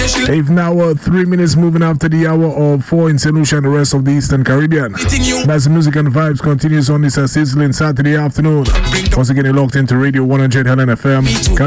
If now 3 minutes moving after the hour of 4 in St. Lucia and the rest of the Eastern Caribbean. That's the music and vibes continues on this sizzling Saturday afternoon. Once again, you're locked into Radio 100 Helen FM.